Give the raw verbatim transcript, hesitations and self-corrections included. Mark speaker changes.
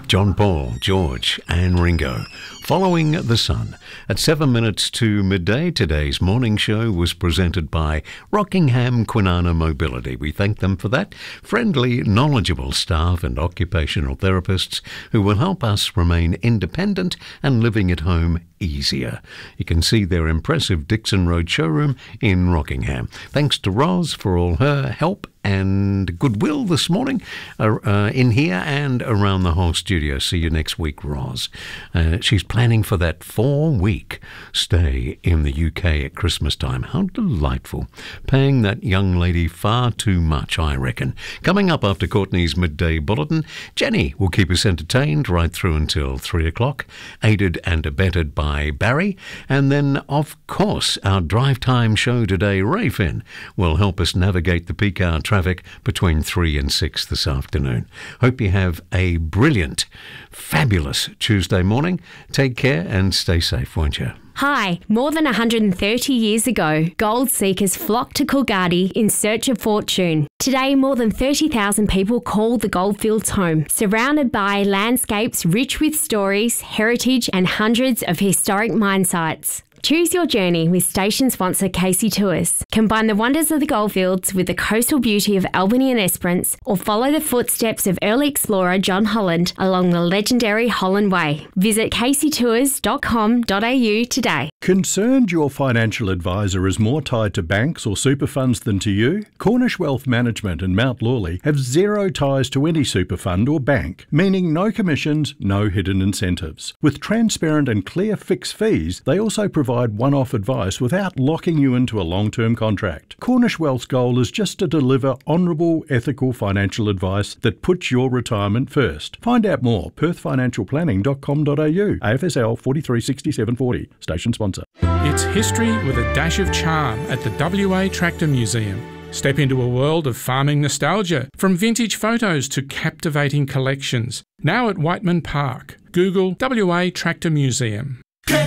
Speaker 1: John Paul, George and Ringo, Following the Sun. At seven minutes to midday, today's morning show was presented by Rockingham Kwinana Mobility. We thank them for that. Friendly, knowledgeable staff and occupational therapists who will help us remain independent and living at home easier. You can see their impressive Dixon Road showroom in Rockingham. Thanks to Roz for all her help and goodwill this morning uh, uh, in here and around the whole studio. See you next week, Roz. Uh, she's planning for that four-week stay in the U K at Christmas time. How delightful. Paying that young lady far too much, I reckon. Coming up after Courtney's midday bulletin, Jenny will keep us entertained right through until three o'clock, aided and abetted by Barry. And then, of course, our drive time show today, Ray Finn, will help us navigate the peak hour traffic between three and six this afternoon. Hope you have a brilliant, fabulous Tuesday morning. Take care and stay safe, won't you?
Speaker 2: Hi, more than one hundred thirty years ago, gold seekers flocked to Coolgardie in search of fortune. Today, more than thirty thousand people call the goldfields home, surrounded by landscapes rich with stories, heritage and hundreds of historic mine sites. Choose your journey with station sponsor Casey Tours. Combine the wonders of the goldfields with the coastal beauty of Albany and Esperance, or follow the footsteps of early explorer John Holland along the legendary Holland Way. Visit casey tours dot com dot a u today.
Speaker 3: Concerned your financial advisor is more tied to banks or super funds than to you? Cornish Wealth Management and Mount Lawley have zero ties to any super fund or bank, meaning no commissions, no hidden incentives. With transparent and clear fixed fees, they also provide one-off advice without locking you into a long-term contract. Cornish Wealth's goal is just to deliver honourable, ethical financial advice that puts your retirement first. Find out more, perth financial planning dot com dot a u, A F S L forty-three sixty-seven forty, station sponsor.
Speaker 4: It's history with a dash of charm at the W A Tractor Museum. Step into a world of farming nostalgia, from vintage photos to captivating collections. Now at Whiteman Park. Google W A Tractor Museum.